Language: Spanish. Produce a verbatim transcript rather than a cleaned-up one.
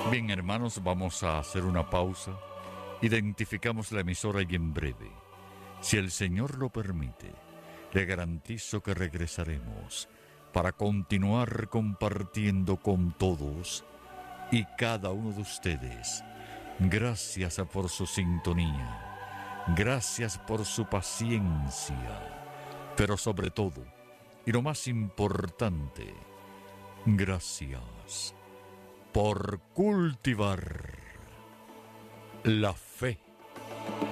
Bien, hermanos, vamos a hacer una pausa. Identificamos la emisora y en breve, si el Señor lo permite, le garantizo que regresaremos para continuar compartiendo con todos y cada uno de ustedes. Gracias por su sintonía, gracias por su paciencia, pero sobre todo, y lo más importante, gracias por cultivar la fe.